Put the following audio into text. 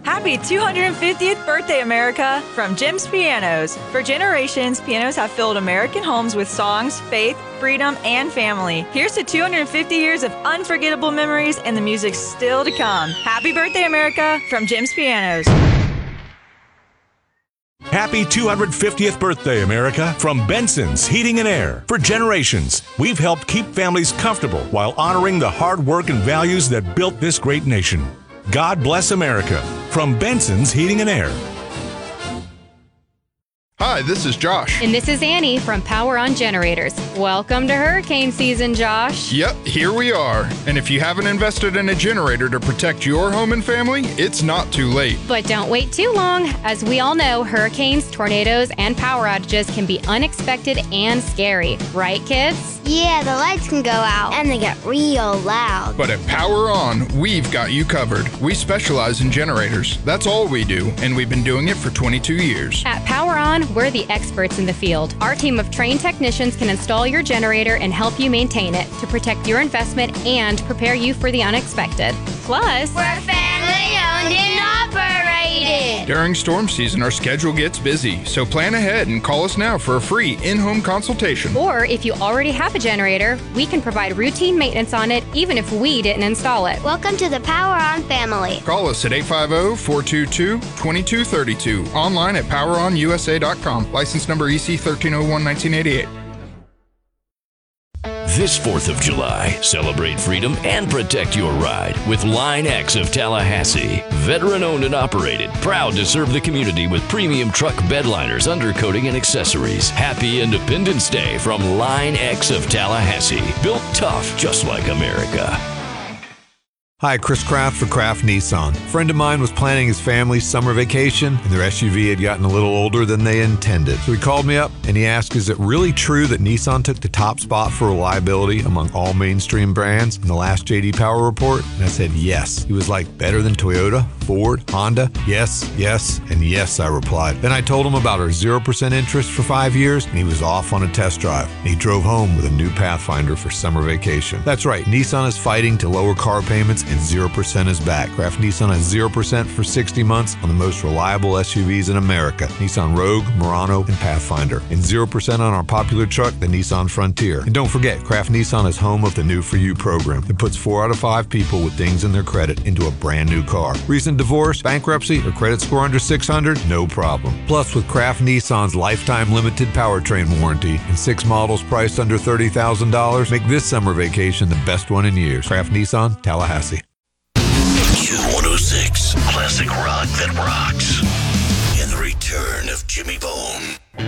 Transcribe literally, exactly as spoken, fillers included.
Happy two hundred fiftieth birthday, America, from Jim's Pianos. For generations, pianos have filled American homes with songs, faith, freedom, and family. Here's to two hundred fifty years of unforgettable memories and the music still to come. Happy birthday, America, from Jim's Pianos. Happy two hundred fiftieth birthday, America, from Benson's Heating and Air. For generations, we've helped keep families comfortable while honoring the hard work and values that built this great nation. God bless America, from Benson's Heating and Air. Hi, this is Josh. And this is Annie from Power On Generators. Welcome to hurricane season, Josh. Yep, here we are. And if you haven't invested in a generator to protect your home and family, it's not too late. But don't wait too long. As we all know, hurricanes, tornadoes, and power outages can be unexpected and scary. Right, kids? Yeah, the lights can go out and they get real loud. But at Power On, we've got you covered. We specialize in generators. That's all we do, and we've been doing it for twenty-two years. At Power On, we're the experts in the field. Our team of trained technicians can install your generator and help you maintain it to protect your investment and prepare you for the unexpected. Plus, we're family owned and operated. During storm season, our schedule gets busy, so plan ahead and call us now for a free in-home consultation. Or if you already have a generator, we can provide routine maintenance on it even if we didn't install it. Welcome to the Power On family. Call us at eight five zero, four two two, two two three two. Online at power on u s a dot com. License number E C thirteen oh one, nineteen eighty-eight. This fourth of July, celebrate freedom and protect your ride with Line X of Tallahassee. Veteran owned and operated, proud to serve the community with premium truck bedliners, undercoating, and accessories. Happy Independence Day from Line X of Tallahassee. Built tough, just like America. Hi, Chris Kraft for Kraft Nissan. A friend of mine was planning his family's summer vacation, and their S U V had gotten a little older than they intended. So he called me up, and he asked, is it really true that Nissan took the top spot for reliability among all mainstream brands in the last J D Power report? And I said, yes. He was like, better than Toyota, Ford, Honda? Yes, yes, and yes, I replied. Then I told him about our zero percent interest for five years, and he was off on a test drive. And he drove home with a new Pathfinder for summer vacation. That's right, Nissan is fighting to lower car payments, and zero percent is back. Kraft Nissan has zero percent for sixty months on the most reliable S U Vs in America. Nissan Rogue, Murano, and Pathfinder. And zero percent on our popular truck, the Nissan Frontier. And don't forget, Kraft Nissan is home of the New For You program that puts four out of five people with dings in their credit into a brand new car. Recent divorce, bankruptcy, or credit score under six hundred? No problem. Plus, with Kraft Nissan's lifetime limited powertrain warranty and six models priced under thirty thousand dollars, make this summer vacation the best one in years. Kraft Nissan, Tallahassee. Q one oh six, classic rock that rocks. In the return of Jimmy Bone.